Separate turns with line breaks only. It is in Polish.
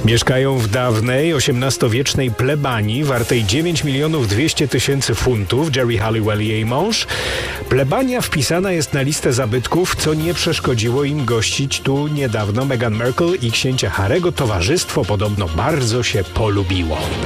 Mieszkają w dawnej, XVIII-wiecznej plebanii wartej 9 200 000 funtów. Jerry Halliwell i jej mąż. Plebania wpisana jest na listę zabytków, co nie przeszkodziło im gościć tu niedawno Meghan Markle i księcia Harry'ego. Towarzystwo podobno bardzo się polubiło.